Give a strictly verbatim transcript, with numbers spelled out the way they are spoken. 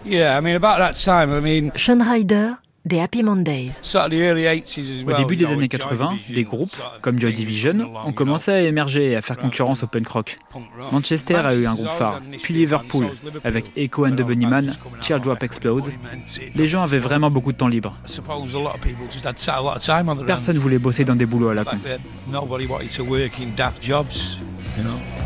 Yeah, I mean, about that time, I mean... Shaun Ryder, des Happy Mondays. Au début des années quatre-vingts, des groupes, comme Joy Division, ont commencé à émerger et à faire concurrence au punk rock. Manchester a eu un groupe phare, puis Liverpool, avec Echo and the Bunnymen, Teardrop Explodes. Les gens avaient vraiment beaucoup de temps libre. Personne voulait bosser dans des boulots à la con.